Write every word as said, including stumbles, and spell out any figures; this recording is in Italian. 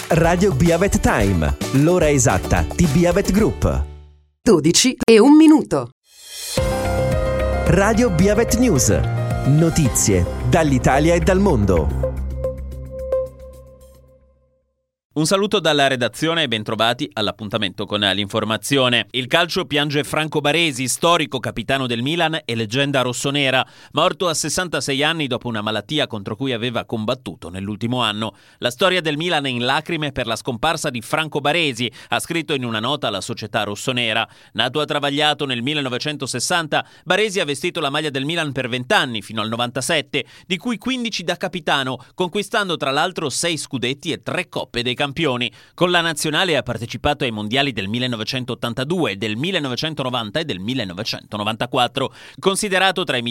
Radio Biavet Time, l'ora esatta di Biavet Group. dodici e un minuto. Radio Biavet News. Notizie dall'Italia e dal mondo. Un saluto dalla redazione e bentrovati all'appuntamento con l'informazione. Il calcio piange Franco Baresi, storico capitano del Milan e leggenda rossonera, morto a sessantasei anni dopo una malattia contro cui aveva combattuto nell'ultimo anno. La storia del Milan è in lacrime per la scomparsa di Franco Baresi, ha scritto in una nota la società rossonera. Nato a Travagliato nel millenovecentosessanta, Baresi ha vestito la maglia del Milan per vent'anni, fino al novantasette, di cui quindici da capitano, conquistando tra l'altro sei scudetti e tre coppe dei campioni. Con la nazionale ha partecipato ai mondiali del millenovecentottantadue, del millenovecentonovanta e del millenovecentonovantaquattro. Considerato tra i